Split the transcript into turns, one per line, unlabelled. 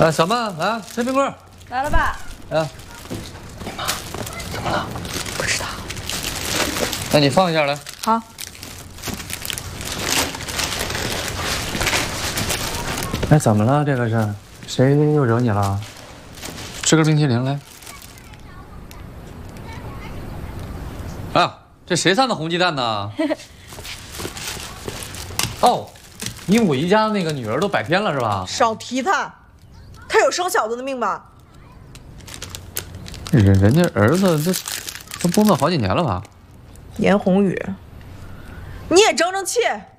小曼，来吃冰棍。
来了吧？
你妈怎么了？不知道。那你放一下来。
好。
哎，怎么了？这个是谁又惹你了？吃根冰淇淋来。啊，这谁散的红鸡蛋呢？哦，你五姨家的那个女儿都百天了是吧？
少提她，她有生小子的命吧？
人家儿子都工作好几年了吧？
严宏宇，你也争气，